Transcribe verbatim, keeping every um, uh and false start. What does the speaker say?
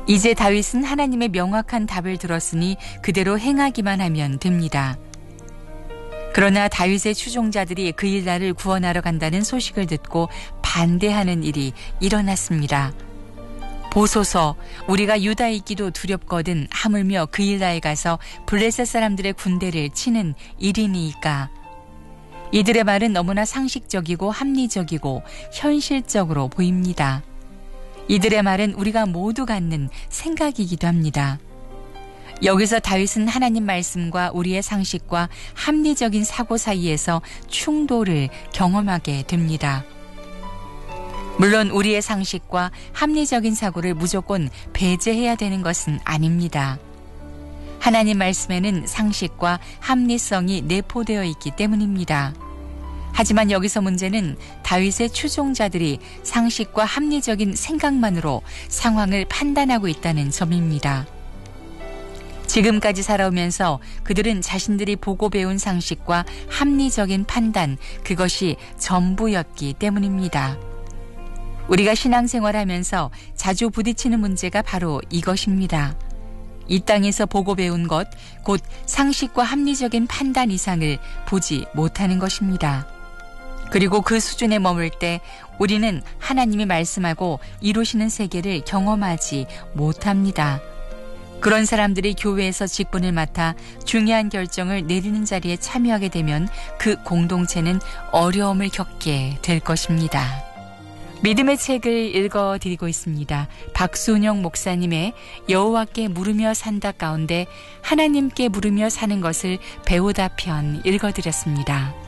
이제 다윗은 하나님의 명확한 답을 들었으니 그대로 행하기만 하면 됩니다. 그러나 다윗의 추종자들이 그 일날을 구원하러 간다는 소식을 듣고 반대하는 일이 일어났습니다. 보소서, 우리가 유다에 있기도 두렵거든 하물며 그 일날에 가서 블레셋 사람들의 군대를 치는 일이니이까. 이들의 말은 너무나 상식적이고 합리적이고 현실적으로 보입니다. 이들의 말은 우리가 모두 갖는 생각이기도 합니다. 여기서 다윗은 하나님 말씀과 우리의 상식과 합리적인 사고 사이에서 충돌을 경험하게 됩니다. 물론 우리의 상식과 합리적인 사고를 무조건 배제해야 되는 것은 아닙니다. 하나님 말씀에는 상식과 합리성이 내포되어 있기 때문입니다. 하지만 여기서 문제는 다윗의 추종자들이 상식과 합리적인 생각만으로 상황을 판단하고 있다는 점입니다. 지금까지 살아오면서 그들은 자신들이 보고 배운 상식과 합리적인 판단, 그것이 전부였기 때문입니다. 우리가 신앙생활하면서 자주 부딪히는 문제가 바로 이것입니다. 이 땅에서 보고 배운 것, 곧 상식과 합리적인 판단 이상을 보지 못하는 것입니다. 그리고 그 수준에 머물 때 우리는 하나님이 말씀하고 이루시는 세계를 경험하지 못합니다. 그런 사람들이 교회에서 직분을 맡아 중요한 결정을 내리는 자리에 참여하게 되면 그 공동체는 어려움을 겪게 될 것입니다. 믿음의 책을 읽어드리고 있습니다. 박순영 목사님의 여호와께 물으며 산다 가운데 하나님께 물으며 사는 것을 배우다 편 읽어드렸습니다.